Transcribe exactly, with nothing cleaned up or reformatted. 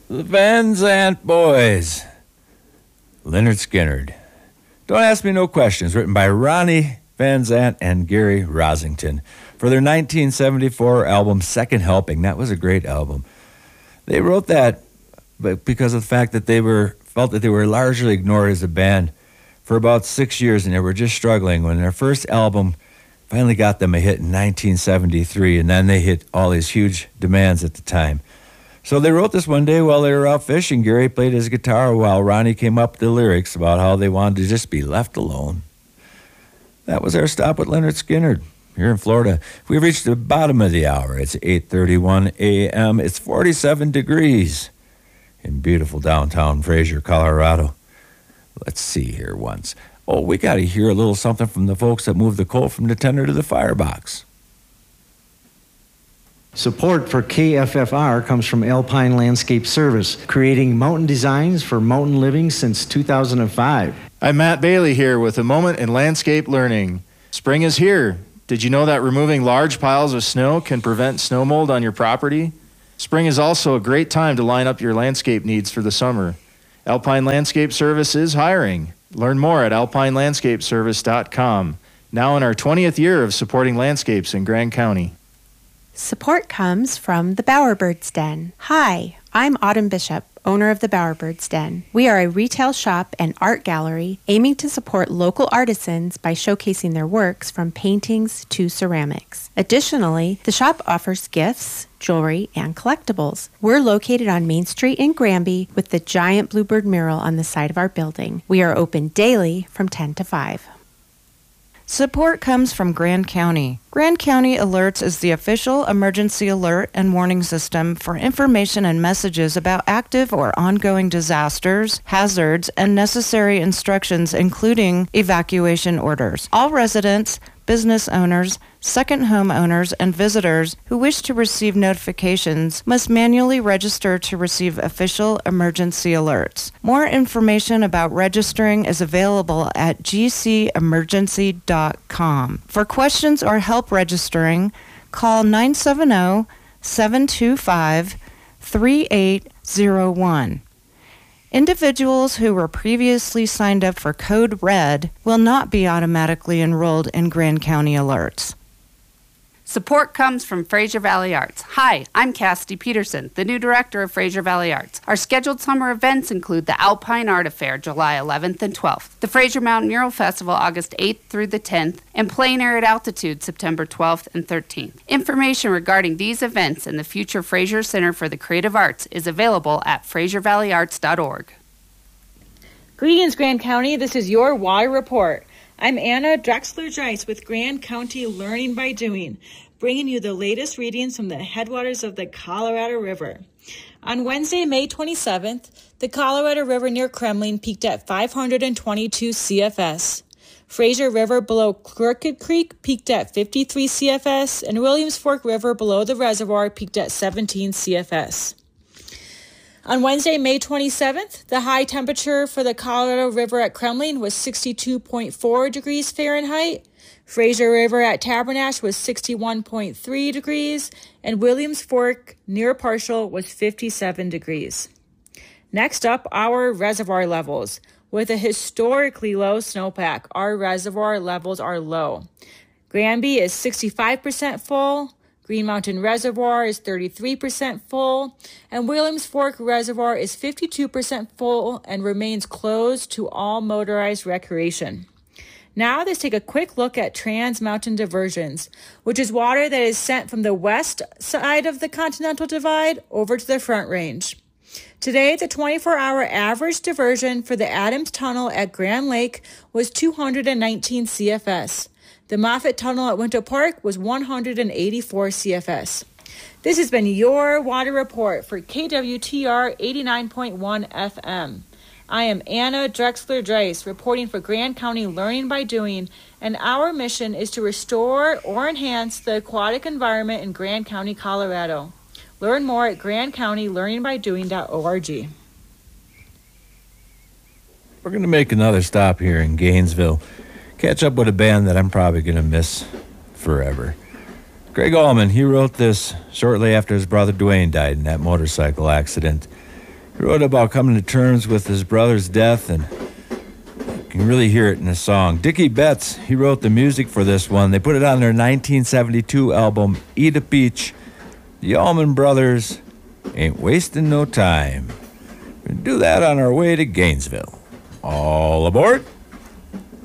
The Van Zandt Boys. Lynyrd Skynyrd. Don't Ask Me No Questions, written by Ronnie Van Zant and Gary Rossington for their nineteen seventy-four album Second Helping. That was a great album. They wrote that because of the fact that they were felt that they were largely ignored as a band for about six years, and they were just struggling when their first album finally got them a hit in nineteen seventy-three, and then they hit all these huge demands at the time. So they wrote this one day while they were out fishing. Gary played his guitar while Ronnie came up with the lyrics about how they wanted to just be left alone. That was our stop with Lynyrd Skynyrd here in Florida. We've reached the bottom of the hour. It's eight thirty-one a.m. It's forty-seven degrees in beautiful downtown Fraser, Colorado. Let's see here once. Oh, we got to hear a little something from the folks that moved the coal from the tender to the firebox. Support for K F F R comes from Alpine Landscape Service, creating mountain designs for mountain living since two thousand five. I'm Matt Bailey here with a moment in landscape learning. Spring is here. Did you know that removing large piles of snow can prevent snow mold on your property? Spring is also a great time to line up your landscape needs for the summer. Alpine Landscape Service is hiring. Learn more at alpine landscape service dot com. Now in our twentieth year of supporting landscapes in Grand County. Support comes from the Bowerbirds Den. Hi, I'm Autumn Bishop, owner of the Bowerbirds Den. We are a retail shop and art gallery aiming to support local artisans by showcasing their works from paintings to ceramics. Additionally, the shop offers gifts, jewelry, and collectibles. We're located on Main Street in Granby with the giant bluebird mural on the side of our building. We are open daily from ten to five. Support comes from Grand County. Grand County Alerts is the official emergency alert and warning system for information and messages about active or ongoing disasters, hazards, and necessary instructions, including evacuation orders. All residents, business owners, second home owners, and visitors who wish to receive notifications must manually register to receive official emergency alerts. More information about registering is available at g c emergency dot com. For questions or help registering, call nine seven zero, seven two five, three eight zero one. Individuals who were previously signed up for Code Red will not be automatically enrolled in Grand County Alerts. Support comes from Fraser Valley Arts. Hi, I'm Cassidy Peterson, the new director of Fraser Valley Arts. Our scheduled summer events include the Alpine Art Affair, July eleventh and twelfth, the Fraser Mountain Mural Festival, August eighth through the tenth, and Plein Air at Altitude, September twelfth and thirteenth. Information regarding these events and the future Fraser Center for the Creative Arts is available at fraser valley arts dot org. Greetings, Grand County. This is your Y Report. I'm Anna Drexler-Dreiss with Grand County Learning by Doing, bringing you the latest readings from the headwaters of the Colorado River. On Wednesday, May twenty-seventh, the Colorado River near Kremling peaked at five hundred twenty-two C F S. Fraser River below Crooked Creek peaked at fifty-three C F S, and Williams Fork River below the reservoir peaked at seventeen C F S. On Wednesday, May twenty-seventh, the high temperature for the Colorado River at Kremling was sixty-two point four degrees Fahrenheit. Fraser River at Tabernash was sixty-one point three degrees, and Williams Fork near Partial was fifty-seven degrees. Next up, our reservoir levels. With a historically low snowpack, our reservoir levels are low. Granby is sixty-five percent full. Green Mountain Reservoir is thirty-three percent full, and Williams Fork Reservoir is fifty-two percent full and remains closed to all motorized recreation. Now let's take a quick look at Trans Mountain Diversions, which is water that is sent from the west side of the Continental Divide over to the Front Range. Today, the twenty-four hour average diversion for the Adams Tunnel at Grand Lake was two hundred nineteen C F S. The Moffett Tunnel at Winter Park was one hundred eighty-four C F S. This has been your water report for K W T R eighty-nine point one F M. I am Anna Drexler-Dreiss reporting for Grand County Learning by Doing, and our mission is to restore or enhance the aquatic environment in Grand County, Colorado. Learn more at grand county learning by doing dot org. We're going to make another stop here in Gainesville. Catch up with a band that I'm probably going to miss forever. Greg Allman, he wrote this shortly after his brother Dwayne died in that motorcycle accident. He wrote about coming to terms with his brother's death, and you can really hear it in the song. Dickie Betts, he wrote the music for this one. They put it on their nineteen seventy-two album, Eat a Peach. The Allman Brothers, Ain't Wasting No Time. We'll do that on our way to Gainesville. All aboard!